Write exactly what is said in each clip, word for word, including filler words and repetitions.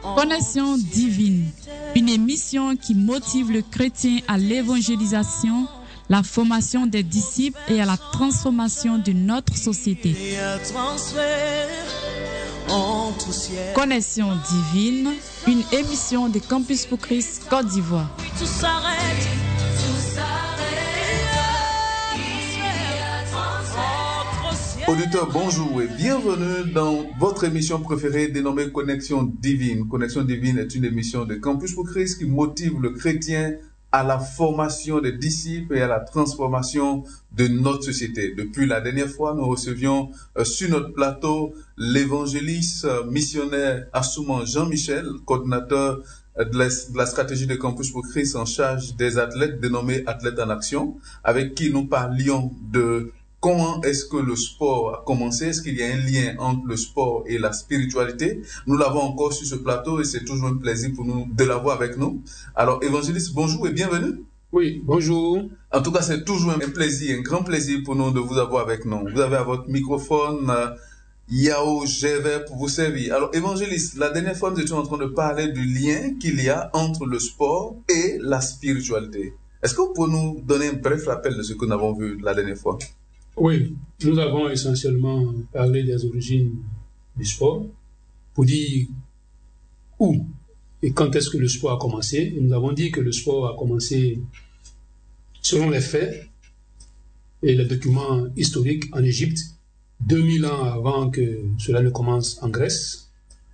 Connexion divine, une émission qui motive le chrétien à l'évangélisation, la formation des disciples et à la transformation de notre société. Connexion divine, une émission de Campus pour Christ Côte d'Ivoire. Tout s'arrête, tout s'arrête. Auditeurs, bonjour et bienvenue dans votre émission préférée dénommée Connexion divine. Connexion divine est une émission de Campus pour Christ qui motive le chrétien à la formation des disciples et à la transformation de notre société. Depuis la dernière fois, nous recevions euh, sur notre plateau l'évangéliste euh, missionnaire Assouman Jean-Michel, coordinateur euh, de, la, de la stratégie de Campus pour Christ en charge des athlètes dénommés Athlètes en Action, avec qui nous parlions de comment est-ce que le sport a commencé? Est-ce qu'il y a un lien entre le sport et la spiritualité? Nous l'avons encore sur ce plateau et c'est toujours un plaisir pour nous de l'avoir avec nous. Alors, évangéliste, bonjour et bienvenue. Oui, bonjour. En tout cas, c'est toujours un plaisir, un grand plaisir pour nous de vous avoir avec nous. Vous avez à votre microphone euh, Yao Gévert pour vous servir. Alors, évangéliste, la dernière fois, nous étions en train de parler du lien qu'il y a entre le sport et la spiritualité. Est-ce que vous pouvez nous donner un bref rappel de ce que nous avons vu la dernière fois? Oui, nous avons essentiellement parlé des origines du sport pour dire où et quand est-ce que le sport a commencé. Et nous avons dit que le sport a commencé selon les faits et les documents historiques en Égypte, deux mille ans avant que cela ne commence en Grèce,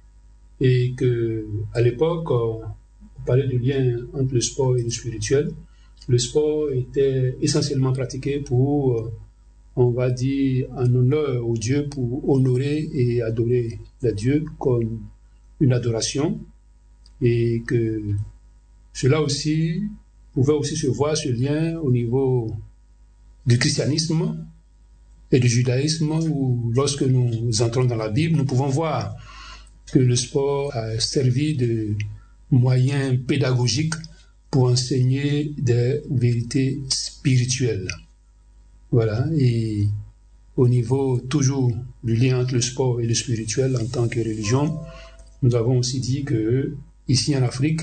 et que à l'époque, on parlait du lien entre le sport et le spirituel. Le sport était essentiellement pratiqué pour, on va dire, en honneur au Dieu, pour honorer et adorer le Dieu comme une adoration, et que cela aussi pouvait aussi se voir, ce lien, au niveau du christianisme et du judaïsme, où lorsque nous entrons dans la Bible, nous pouvons voir que le sport a servi de moyen pédagogique pour enseigner des vérités spirituelles. Voilà, et au niveau toujours du lien entre le sport et le spirituel en tant que religion, nous avons aussi dit que ici en Afrique,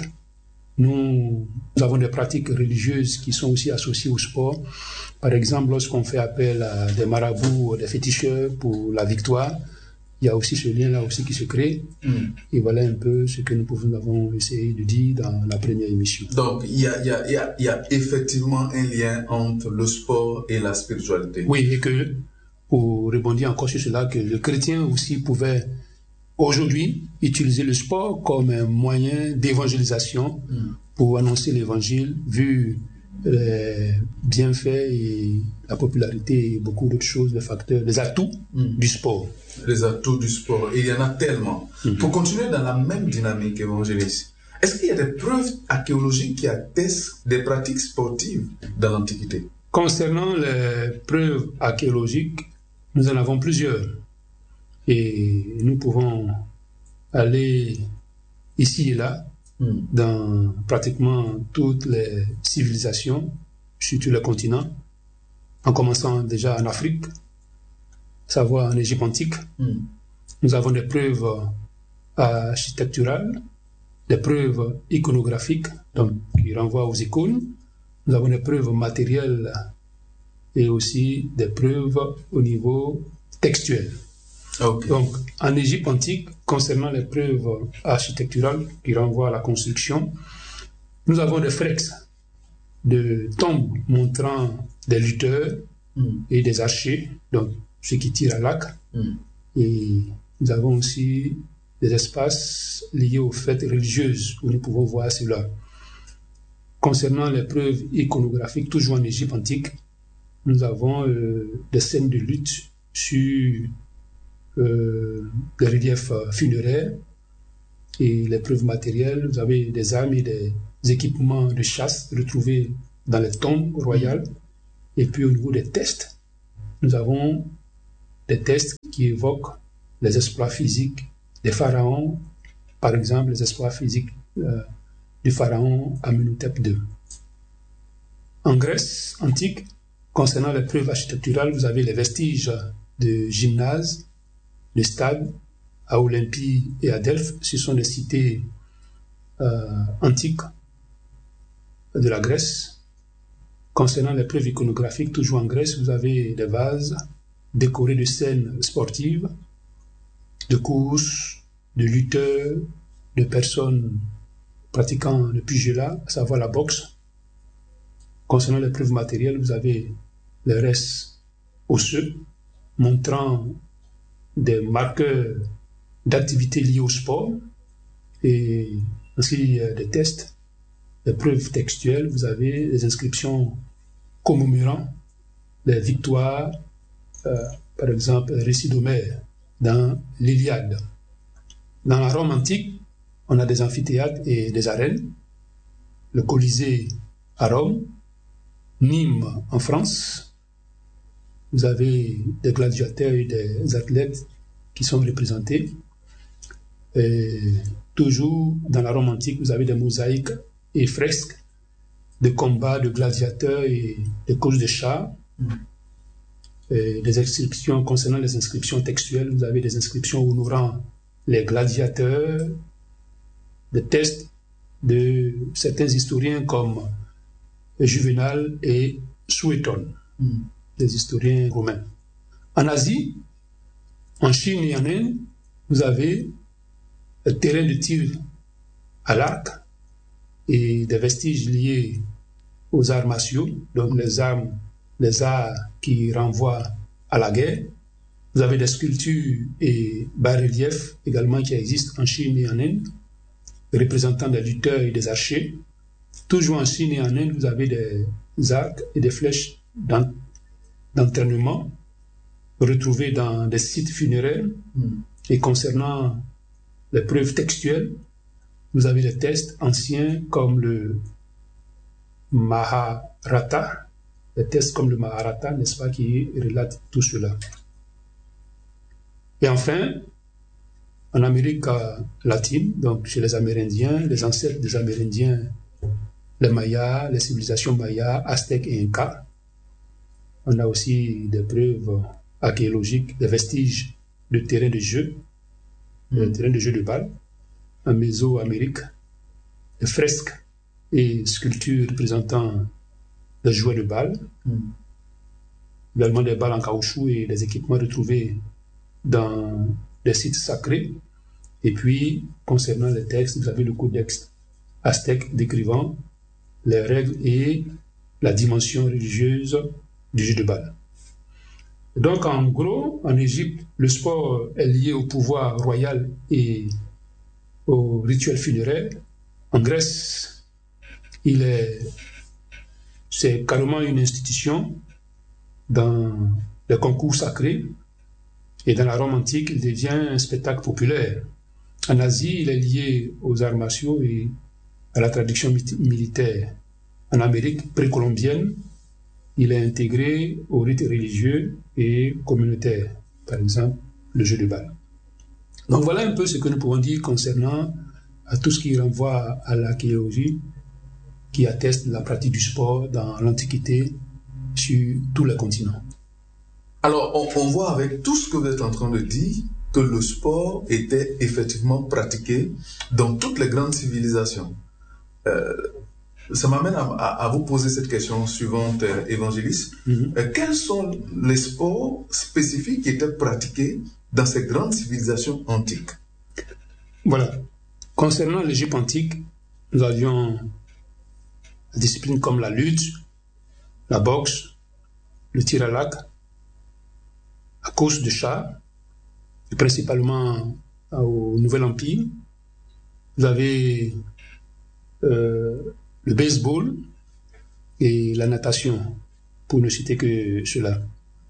nous, nous avons des pratiques religieuses qui sont aussi associées au sport. Par exemple, lorsqu'on fait appel à des marabouts, des féticheurs pour la victoire, il y a aussi ce lien-là aussi qui se crée. Mm. Et voilà un peu ce que nous, pouvons, nous avons essayé de dire dans la première émission. Donc, il y a, il y a, il y a, il y a effectivement un lien entre le sport et la spiritualité. Oui, et que, pour rebondir encore sur cela, que le chrétien aussi pouvait aujourd'hui utiliser le sport comme un moyen d'évangélisation mm. pour annoncer l'évangile, vu les bienfaits et la popularité et beaucoup d'autres choses, les facteurs, les atouts mm. du sport. Les atouts du sport, et il y en a tellement. Mm-hmm. Pour continuer dans la même dynamique évangéliste, est-ce qu'il y a des preuves archéologiques qui attestent des pratiques sportives dans l'Antiquité? Concernant les preuves archéologiques, nous en avons plusieurs. Et nous pouvons aller ici et là, mm. dans pratiquement toutes les civilisations, sur tous les continents, en commençant déjà en Afrique, savoir en Égypte antique. Mm. Nous avons des preuves architecturales, des preuves iconographiques, donc qui renvoient aux icônes. Nous avons des preuves matérielles et aussi des preuves au niveau textuel. Okay. Donc, en Égypte antique, concernant les preuves architecturales qui renvoient à la construction, nous avons des fresques de tombes montrant des lutteurs mm. et des archers, donc ceux qui tirent à l'arc. Mm. Et nous avons aussi des espaces liés aux fêtes religieuses où nous pouvons voir cela. Concernant les preuves iconographiques, toujours en Égypte antique, nous avons euh, des scènes de lutte sur Euh, des reliefs euh, funéraires et les preuves matérielles. Vous avez des armes et des équipements de chasse retrouvés dans les tombes royales. Et puis au niveau des tests, nous avons des tests qui évoquent les exploits physiques des pharaons, par exemple les exploits physiques euh, du pharaon Amenhotep deux. En Grèce antique, concernant les preuves architecturales, vous avez les vestiges de gymnases, les stades à Olympie et à Delphes. Ce sont des cités euh, antique de la Grèce. Concernant les preuves iconographiques, toujours en Grèce, vous avez des vases décorés de scènes sportives, de courses, de lutteurs, de personnes pratiquant le pugilat, à savoir la boxe. Concernant les preuves matérielles, vous avez les restes osseux montrant des marqueurs d'activités liées au sport et ainsi des tests. Les preuves textuelles, vous avez des inscriptions commémorant les victoires, euh, par exemple, le récit d'Homère dans l'Iliade. Dans la Rome antique, on a des amphithéâtres et des arènes. Le Colisée à Rome, Nîmes en France. Vous avez des gladiateurs et des athlètes qui sont représentés. Et toujours dans la Rome antique, vous avez des mosaïques et fresques de combats de gladiateurs et de courses de chars. Mm. Et des inscriptions, concernant les inscriptions textuelles, vous avez des inscriptions honorant les gladiateurs, des tests de certains historiens comme Juvénal et Suétone, mm. des historiens romains. En Asie, en Chine et en Inde, vous avez le terrain de tir à l'arc et des vestiges liés aux arts martiaux, donc les armes, les arts qui renvoient à la guerre. Vous avez des sculptures et bas-reliefs également qui existent en Chine et en Inde, représentant des lutteurs et des archers. Toujours en Chine et en Inde, vous avez des arcs et des flèches d'entraînement retrouvés dans des sites funéraires. Mm. Et concernant les preuves textuelles, vous avez des textes anciens comme le Mahabharata, des textes comme le Mahabharata, n'est-ce pas, qui relatent tout cela. Et enfin, en Amérique latine, donc chez les Amérindiens, les ancêtres des Amérindiens, les Mayas, les civilisations Mayas, Aztèques et Incas, on a aussi des preuves archéologiques, des vestiges de terrains de jeu, mmh. de terrains de jeu de balle, en Mésoamérique, des fresques et sculptures représentant des jouets de balles, mmh. également des balles en caoutchouc et des équipements retrouvés dans des sites sacrés. Et puis, concernant les textes, vous avez le codex aztèque décrivant les règles et la dimension religieuse du jeu de balle. Donc, en gros, en Égypte, le sport est lié au pouvoir royal et au rituel funéraire. En Grèce, il est, c'est carrément une institution dans les concours sacrés. Et dans la Rome antique, il devient un spectacle populaire. En Asie, il est lié aux arts martiaux et à la tradition militaire. En Amérique précolombienne, il est intégré aux rites religieux et communautaires, par exemple le jeu de balle. Donc voilà un peu ce que nous pouvons dire concernant à tout ce qui renvoie à l'archéologie, qui atteste la pratique du sport dans l'Antiquité sur tous les continents. Alors, on, on voit avec tout ce que vous êtes en train de dire que le sport était effectivement pratiqué dans toutes les grandes civilisations. Euh, ça m'amène à, à, à vous poser cette question suivante, euh, évangéliste. Mm-hmm. Euh, quels sont les sports spécifiques qui étaient pratiqués dans ces grandes civilisations antiques? Voilà. Concernant l'Égypte antique, nous avions des disciplines comme la lutte, la boxe, le tir à l'arc, la course de chars, et principalement au Nouvel Empire. Vous avez euh, le baseball et la natation, pour ne citer que cela.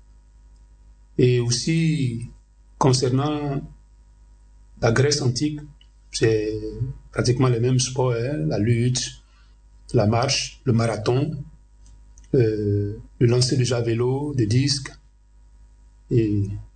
Et aussi, concernant la Grèce antique, c'est pratiquement les mêmes sports, hein, la lutte, la marche, le marathon, euh, le lancer de javelot, de disques, et